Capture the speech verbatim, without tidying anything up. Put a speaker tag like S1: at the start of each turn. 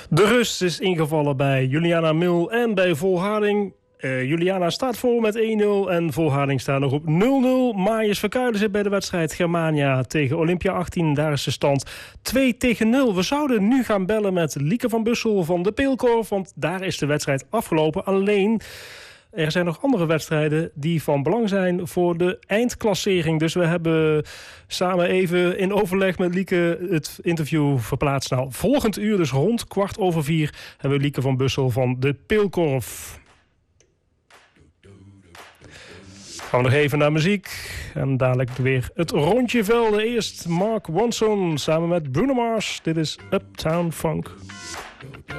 S1: De rust is ingevallen bij Juliana Mil en bij Volharding. Uh, Juliana staat voor met één nul en Volharding staat nog op nul nul. Marius Verkuilen zit bij de wedstrijd Germania tegen Olympia achttien. Daar is de stand twee tegen nul. We zouden nu gaan bellen met Lieke van Bussel van de Peelkorf, want daar is de wedstrijd afgelopen. Alleen, er zijn nog andere wedstrijden die van belang zijn voor de eindklassering. Dus we hebben samen even in overleg met Lieke het interview verplaatst. Nou, volgend uur, dus rond kwart over vier, hebben we Lieke van Bussel van de Peelkorf. Gaan we nog even naar muziek. En dadelijk weer het rondje velden. Eerst Mark Ronson samen met Bruno Mars. Dit is Uptown Funk.